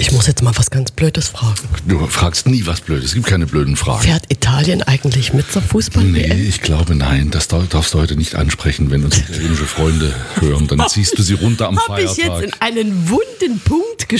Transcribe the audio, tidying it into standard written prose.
Ich muss jetzt mal was ganz Blödes fragen. Du fragst nie was Blödes, es gibt keine blöden Fragen. Fährt Italien eigentlich mit zur Fußball-WM? Nee, ich glaube nein. Das darfst du heute nicht ansprechen. Wenn uns italienische Freunde hören, dann ziehst du sie runter am Habe ich Feiertag. jetzt in einen wunden Punkt